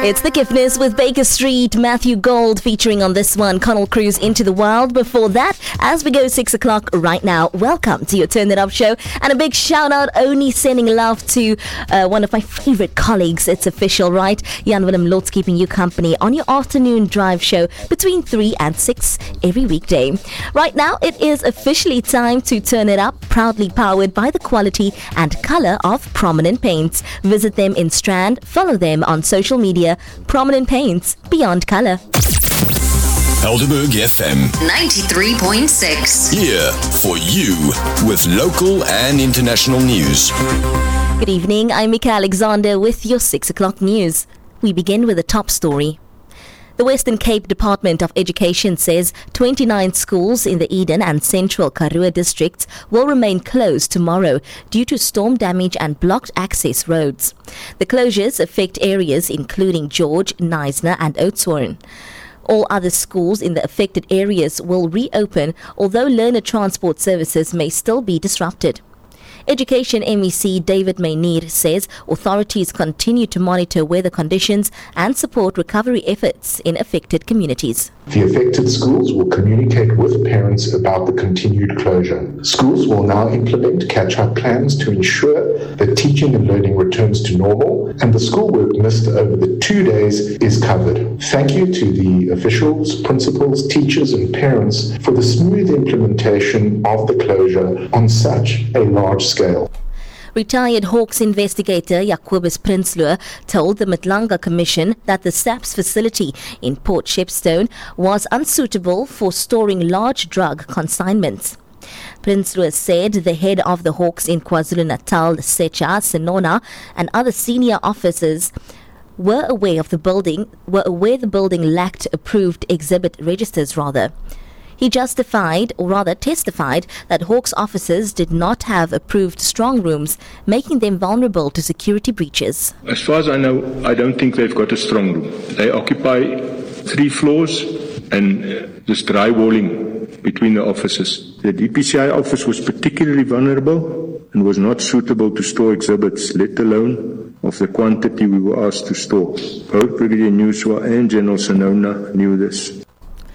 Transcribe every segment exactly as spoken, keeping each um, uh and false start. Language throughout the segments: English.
It's The Giftness with Baker Street, Matthew Gold featuring on this one, Connell Cruz, Into the Wild. Before that, as we go six o'clock right now, welcome to your Turn It Up show. And a big shout out, only sending love to uh, one of my favorite colleagues. It's official, right? Jan Willem Lotz keeping you company on your afternoon drive show between three and six every weekday. Right now, it is officially time to Turn It Up, proudly powered by the quality and color of Prominent Paints. Visit them in Strand, follow them on social media. Prominent Paints, beyond color. Helderberg F M ninety-three point six. Here for you with local and international news. Good evening, I'm Mika Alexander with your six o'clock news. We begin with the top story. The Western Cape Department of Education says twenty-nine schools in the Eden and Central Karoo districts will remain closed tomorrow due to storm damage and blocked access roads. The closures affect areas including George, Knysna and Oudtshoorn. All other schools in the affected areas will reopen, although learner transport services may still be disrupted. Education M E C David Mainir says authorities continue to monitor weather conditions and support recovery efforts in affected communities. The affected schools will communicate with parents about the continued closure. Schools will now implement catch-up plans to ensure that teaching and learning returns to normal and the schoolwork missed over the two days is covered. Thank you to the officials, principals, teachers and parents for the smooth implementation of the closure on such a large scale. Retired Hawks investigator Jacobus Prinsloo told the Matlanga Commission that the SAPS facility in Port Shepstone was unsuitable for storing large drug consignments. Prinsloo said the head of the Hawks in KwaZulu-Natal, Secha Senona, and other senior officers were aware of the building, were aware the building lacked approved exhibit registers rather. He justified, or rather testified, that Hawks officers did not have approved strong rooms, making them vulnerable to security breaches. As far as I know, I don't think they've got a strong room. They occupy three floors and uh, there's drywalling between the offices. The D P C I office was particularly vulnerable and was not suitable to store exhibits, let alone of the quantity we were asked to store. Both Brigadier Newswa and General Senona knew this.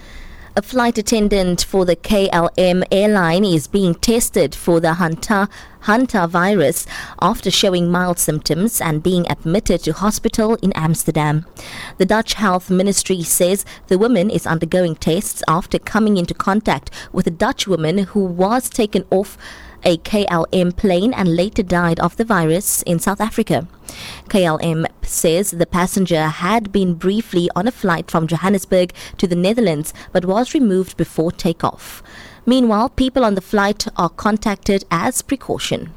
A flight attendant for the K L M airline is being tested for the Hanta, Hanta virus after showing mild symptoms and being admitted to hospital in Amsterdam. The Dutch Health Ministry says the woman is undergoing tests after coming into contact with a Dutch woman who was taken off a K L M plane and later died of the virus in South Africa. K L M says the passenger had been briefly on a flight from Johannesburg to the Netherlands but was removed before takeoff. Meanwhile, people on the flight are contacted as precaution.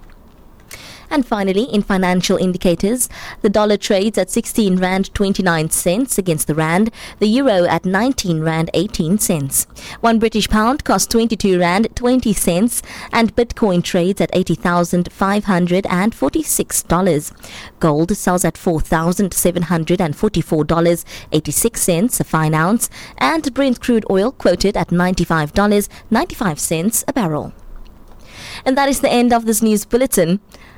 And finally, in financial indicators, the dollar trades at sixteen rand twenty-nine cents against the rand, the euro at nineteen rand eighteen cents. One British pound costs twenty-two rand twenty cents and Bitcoin trades at eighty thousand five hundred forty-six dollars. Gold sells at four thousand seven hundred forty-four dollars and eighty-six cents a fine ounce, and Brent crude oil quoted at ninety-five dollars and ninety-five cents a barrel. And that is the end of this news bulletin.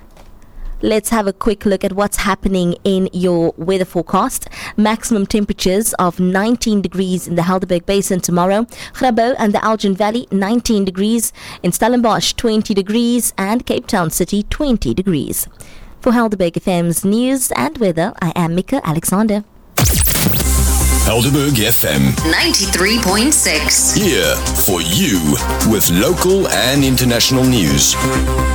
Let's have a quick look at what's happening in your weather forecast. Maximum temperatures of nineteen degrees in the Helderberg Basin tomorrow. Grabo and the Elgin Valley, nineteen degrees. In Stellenbosch, twenty degrees. And Cape Town City, twenty degrees. For Helderberg F M's news and weather, I am Mika Alexander. Helderberg F M ninety-three point six. Here for you with local and international news.